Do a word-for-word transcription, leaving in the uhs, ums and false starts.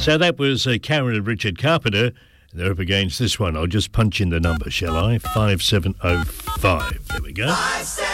So that was uh, Karen and Richard Carpenter. They're up against this one. I'll just punch in the number, shall I? five seven oh five. There we go. five seven